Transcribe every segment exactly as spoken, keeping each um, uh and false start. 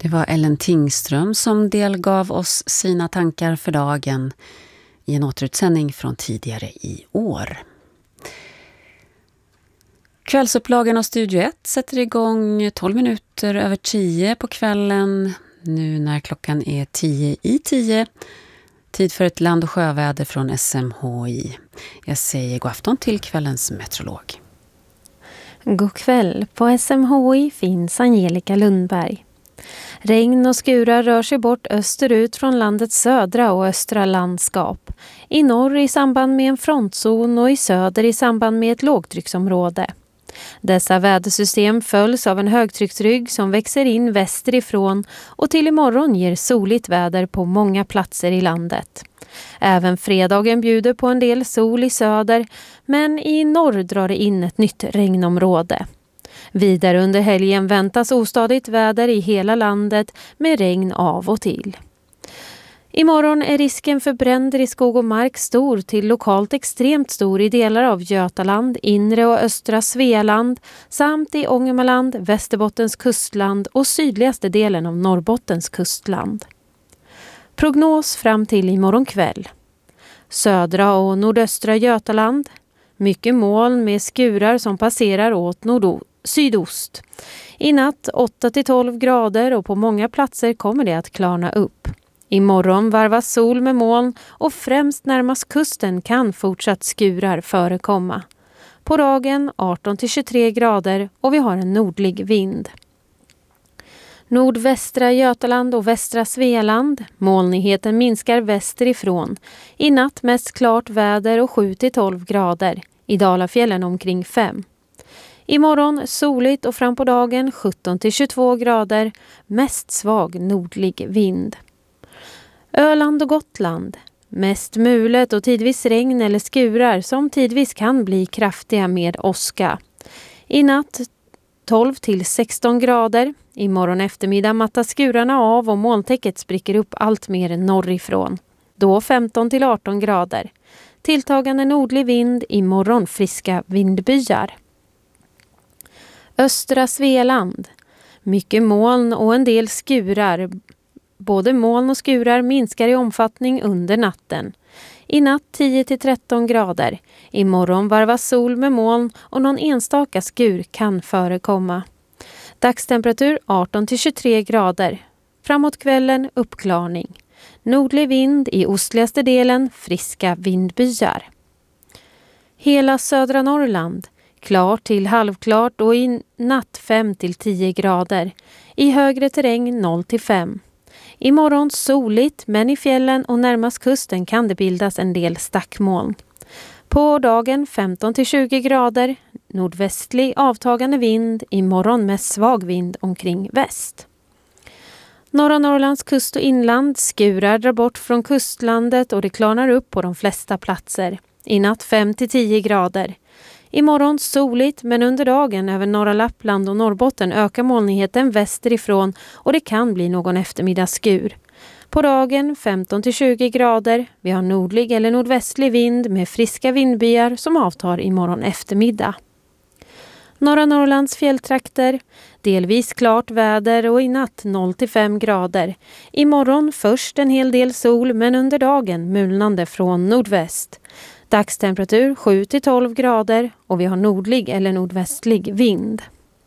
Det var Ellen Tingström som delgav oss sina tankar för dagen i en återutsändning från tidigare i år. Kvällsupplagan av Studio ett sätter igång tolv minuter över tio på kvällen. Nu när klockan är tio i tio. Tid för ett land- och sjöväder från S M H I. Jag säger god afton till kvällens meteorolog. God kväll. På S M H I finns Angelica Lundberg. Regn och skurar rör sig bort österut från landets södra och östra landskap. I norr i samband med en frontzon och i söder i samband med ett lågtrycksområde. Dessa vädersystem följs av en högtrycksrygg som växer in västerifrån och till imorgon ger soligt väder på många platser i landet. Även fredagen bjuder på en del sol i söder, men i norr drar det in ett nytt regnområde. Vidare under helgen väntas ostadigt väder i hela landet med regn av och till. Imorgon är risken för bränder i skog och mark stor till lokalt extremt stor i delar av Götaland, inre och östra Svealand samt i Ångermanland, Västerbottens kustland och sydligaste delen av Norrbottens kustland. Prognos fram till imorgon kväll. Södra och nordöstra Götaland. Mycket moln med skurar som passerar åt nordost. Sydost. I natt åtta till tolv grader och på många platser kommer det att klarna upp. Imorgon varvas sol med moln och främst närmast kusten kan fortsatt skurar förekomma. På dagen arton till tjugotre grader och vi har en nordlig vind. Nordvästra Götaland och västra Svealand. Molnigheten minskar västerifrån. I natt mest klart väder och sju till tolv grader. I Dalafjällen omkring fem. Imorgon soligt och fram på dagen sjutton till tjugotvå grader, mest svag nordlig vind. Öland och Gotland, mest mulet och tidvis regn eller skurar som tidvis kan bli kraftiga med åska. I natt tolv till sexton grader, imorgon eftermiddag mattas skurarna av och molntäcket spricker upp allt mer norrifrån. Då femton till arton grader. Tilltagande nordlig vind, imorgon friska vindbyar. Östra Svealand. Mycket moln och en del skurar. Både moln och skurar minskar i omfattning under natten. I natt tio till tretton grader. Imorgon varvas sol med moln och någon enstaka skur kan förekomma. Dagstemperatur arton till tjugotre grader. Framåt kvällen uppklarning. Nordlig vind i ostligaste delen, friska vindbyar. Hela södra Norrland. Klart till halvklart och i natt fem till tio grader. I högre terräng noll till fem. Imorgon soligt men i fjällen och närmast kusten kan det bildas en del stackmoln. På dagen femton till tjugo grader. Nordvästlig avtagande vind. Imorgon med svag vind omkring väst. Norra Norrlands kust och inland skurar drar bort från kustlandet och det klarnar upp på de flesta platser. I natt fem till tio grader. Imorgon soligt men under dagen över norra Lappland och Norrbotten ökar molnigheten västerifrån och det kan bli någon eftermiddagsskur. På dagen femton till tjugo grader. Vi har nordlig eller nordvästlig vind med friska vindbyar som avtar imorgon eftermiddag. Norra Norrlands fjälltrakter. Delvis klart väder och i natt noll till fem grader. Imorgon först en hel del sol men under dagen mulnande från nordväst. Dagstemperatur sju till tolv grader och vi har nordlig eller nordvästlig vind.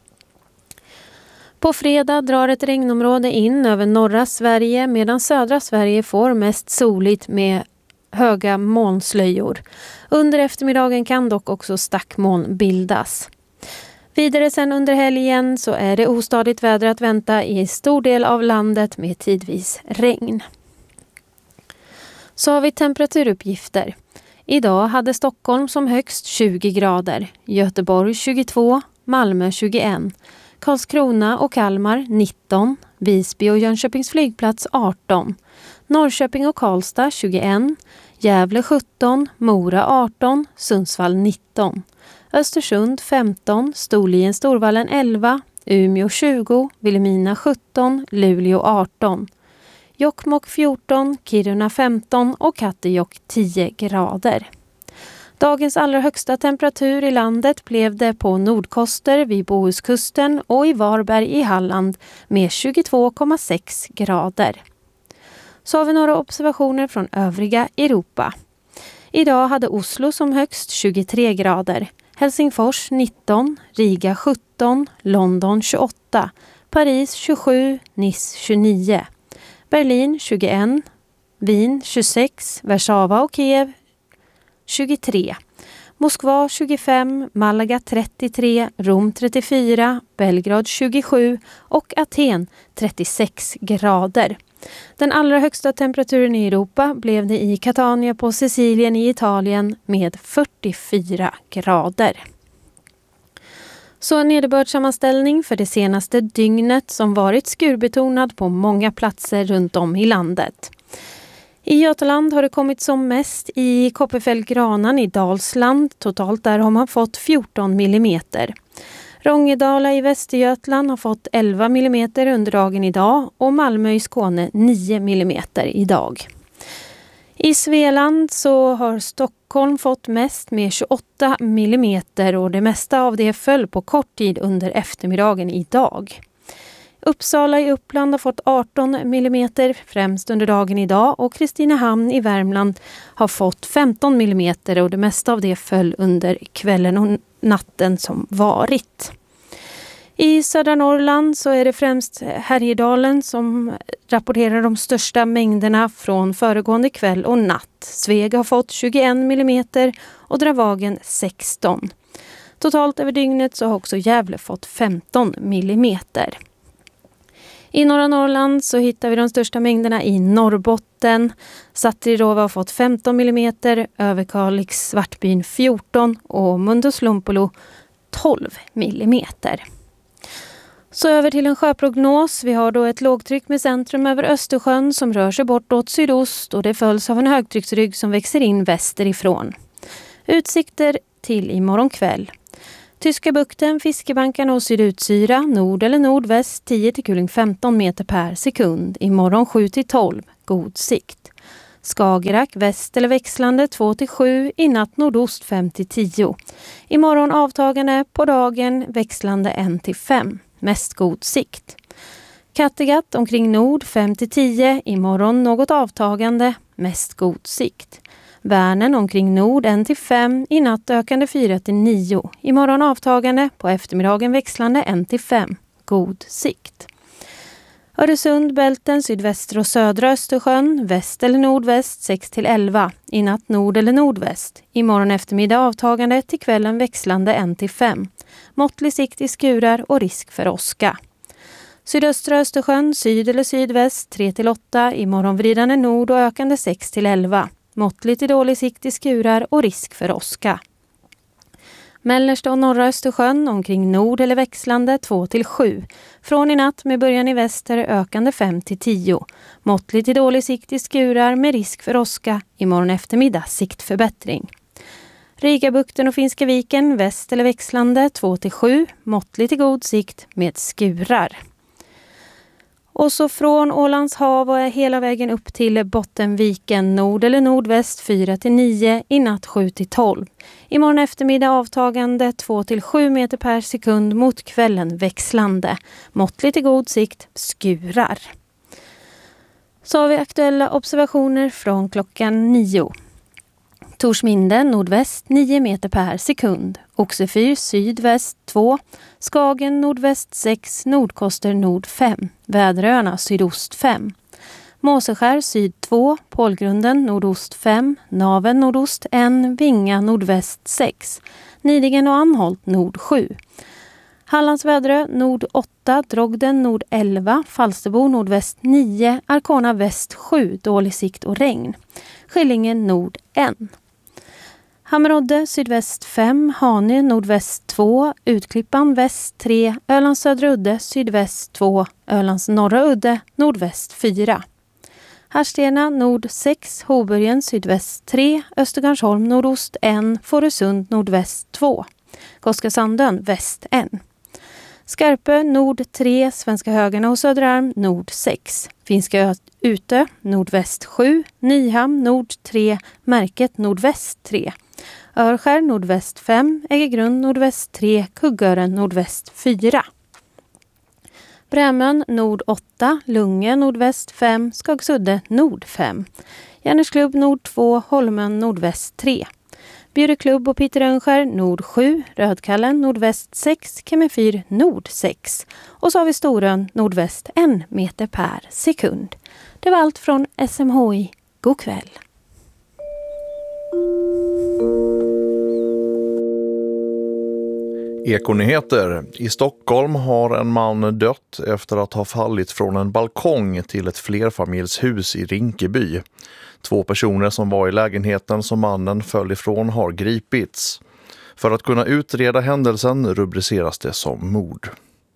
På fredag drar ett regnområde in över norra Sverige medan södra Sverige får mest soligt med höga molnslöjor. Under eftermiddagen kan dock också stackmoln bildas. Vidare sen under helgen så är det ostadigt väder att vänta i stor del av landet med tidvis regn. Så har vi temperaturuppgifter. Idag hade Stockholm som högst tjugo grader, Göteborg tjugotvå, Malmö tjugoett, Karlskrona och Kalmar nitton, Visby och Jönköpings flygplats arton, Norrköping och Karlstad tjugoett, Gävle sjutton, Mora arton, Sundsvall nitton, Östersund femton, Storlien Storvallen elva, Umeå tjugo, Vilhelmina sjutton, Luleå arton, Jokkmokk fjorton, Kiruna femton och Kattejock tio grader. Dagens allra högsta temperatur i landet blev det på Nordkoster vid Bohuskusten och i Varberg i Halland med tjugotvå komma sex grader. Så har vi några observationer från övriga Europa. Idag hade Oslo som högst tjugotre grader, Helsingfors nitton, Riga sjutton, London tjugoåtta, Paris tjugosju, Nice tjugonio, Berlin tjugoett, Wien tjugosex, Warszawa och Kiev tjugotre, Moskva tjugofem, Malaga trettiotre, Rom trettiofyra, Belgrad tjugosju och Aten trettiosex grader. Den allra högsta temperaturen i Europa blev det i Catania på Sicilien i Italien med fyrtiofyra grader. Så en nederbördssammanställning för det senaste dygnet som varit skurbetonad på många platser runt om i landet. I Götaland har det kommit som mest i Kopperfäll-Granan i Dalsland. Totalt där har man fått fjorton millimeter. Rångedala i Västergötland har fått elva millimeter under dagen idag och Malmö i Skåne nio millimeter idag. I Svealand så har Stockholm fått mest med tjugoåtta millimeter och det mesta av det föll på kort tid under eftermiddagen idag. Uppsala i Uppland har fått arton millimeter främst under dagen idag och Kristinehamn i Värmland har fått femton millimeter och det mesta av det föll under kvällen och natten som varit. I södra Norrland så är det främst Härjedalen som rapporterar de största mängderna från föregående kväll och natt. Sveg har fått tjugoett millimeter och Dravagen sexton. Totalt över dygnet så har också Gävle fått femton millimeter. I norra Norrland så hittar vi de största mängderna i Norrbotten. Satirova har fått femton millimeter, Överkalix Svartbyn fjorton och Munduslumpolo tolv millimeter. Så över till en sjöprognos. Vi har då ett lågtryck med centrum över Östersjön som rör sig bortåt sydost och det följs av en högtrycksrygg som växer in västerifrån. Utsikter till imorgon kväll. Tyska bukten, Fiskebankarna och Sydutsyra, nord eller nordväst tio till kuling femton meter per sekund. Imorgon sju till tolv, god sikt. Skagerrak, väst eller växlande två till sju, i natt nordost fem till tio. Imorgon avtagande, på dagen växlande ett till fem, mest god sikt. Kattegatt omkring nord fem till tio, imorgon något avtagande, mest god sikt. Värnen omkring nord ett till fem, i natt ökande fyra till nio. Imorgon avtagande, på eftermiddagen växlande ett till fem. God sikt. Öresund, Bälten, sydvästra och södra Östersjön, väst eller nordväst sex till elva. I natt nord eller nordväst. Imorgon eftermiddag avtagande, till kvällen växlande ett till fem. Måttlig sikt i skurar och risk för åska. Sydöstra Östersjön, syd eller sydväst tre till åtta. Imorgon vridande nord och ökande sex till elva. Måttligt i dålig sikt i skurar och risk för åska. Mellersta och norra Östersjön omkring nord eller växlande två till sju. Från i natt med början i väster ökande fem till tio. Måttligt i dålig sikt i skurar med risk för åska. Imorgon eftermiddag siktförbättring. Rigabukten och Finska viken väst eller växlande två till sju. Måttligt i god sikt med skurar. Och så från Ålands hav och hela vägen upp till Bottenviken, nord eller nordväst fyra till nio, i natt sju till tolv. Imorgon eftermiddag avtagande två till sju meter per sekund, mot kvällen växlande. Måttligt i god sikt, skurar. Så har vi aktuella observationer från klockan nio. Torsminde nordväst nio meter per sekund. Oxefyr sydväst två. Skagen nordväst sex. Nordkoster nord fem. Väderöarna sydost fem. Måseskär syd två. Pålgrunden nordost fem. Naven nordost ett. Vinga nordväst sex. Nidingen och Anholt nord sju. Hallandsvädrö nord åtta. Drogden nord elva. Falsterbo nordväst nio. Arkona väst sju. Dålig sikt och regn. Skillingen nord ett. Hammerodde sydväst fem, Hanö nordväst två, Utklippan väst tre, Ölands södra udde sydväst två, Ölands norra udde nordväst fyra. Harstena nord sex, Hoburgen sydväst tre, Östergarnsholm nordost ett, Fårösund nordväst två, Koskasandön väst ett. Skarpö nord tre, Svenska Högarna och Söderarm nord sex, Finska Utö nordväst sju, Nyhamn nord tre, Märket nordväst tre. Örskär nordväst fem, Äggegrund nordväst tre, Kuggören nordväst fyra. Brämön nord åtta, Lunge nordväst fem, Skagsudde nord fem. Järnesklubb nord två, Holmön nordväst tre. Bjureklubb och Pitterönskär nord sju, Rödkallen nordväst sex, Kemefyr nord sex. Och så har vi Storön nordväst en meter per sekund. Det var allt från S M H I. God kväll. Ekonyheter. I Stockholm har en man dött efter att ha fallit från en balkong till ett flerfamiljshus i Rinkeby. Två personer som var i lägenheten som mannen föll ifrån har gripits. För att kunna utreda händelsen rubriceras det som mord.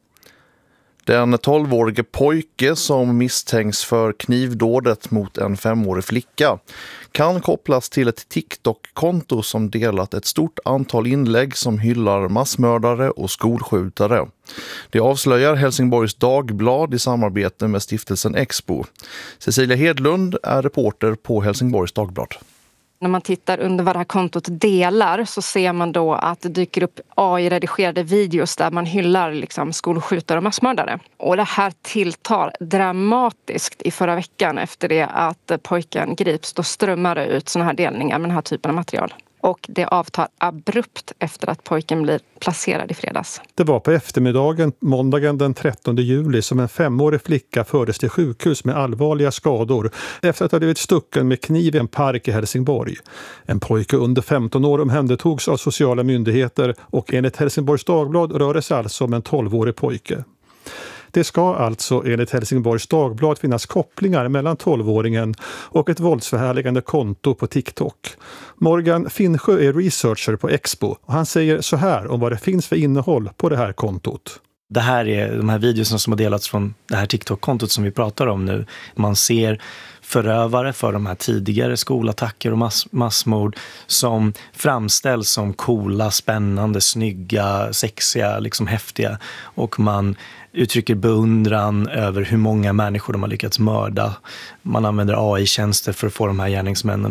Den tolvårige pojke som misstänks för knivdådet mot en femårig flicka kan kopplas till ett TikTok-konto som delat ett stort antal inlägg som hyllar massmördare och skolskjutare. Det avslöjar Helsingborgs Dagblad i samarbete med stiftelsen Expo. Cecilia Hedlund är reporter på Helsingborgs Dagblad. När man tittar under vad det här kontot delar så ser man då att det dyker upp A I-redigerade videos där man hyllar liksom skolskjutare och massmördare. Och det här tilltar dramatiskt i förra veckan efter det att pojken grips. Då strömmar det ut såna här delningar med den här typen av material. Och det avtar abrupt efter att pojken blir placerad i fredags. Det var på eftermiddagen, måndagen den trettonde juli, som en femårig flicka fördes till sjukhus med allvarliga skador efter att ha blivit stucken med kniv i en park i Helsingborg. En pojke under femton år omhändertogs av sociala myndigheter och enligt Helsingborgs Dagblad rör det sig alltså om en tolvårig pojke. Det ska alltså enligt Helsingborgs Dagblad finnas kopplingar mellan tolvåringen och ett våldsförhärligande konto på TikTok. Morgan Finnsjö är researcher på Expo och han säger så här om vad det finns för innehåll på det här kontot. Det här är de här videorna som har delats från det här TikTok-kontot som vi pratar om nu. Man ser förövare för de här tidigare skolattacker och mass- massmord som framställs som coola, spännande, snygga, sexiga, liksom häftiga. Och man uttrycker beundran över hur många människor de har lyckats mörda. Man använder A I-tjänster för att få de här gärningsmännen